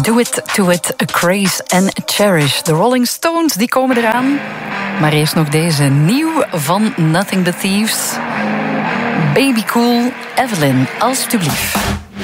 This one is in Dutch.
Do It, To It, Craze and Cherish. De Rolling Stones, die komen eraan. Maar eerst nog deze, nieuw van Nothing But Thieves. Baby Cool, Evelyn, alstublieft.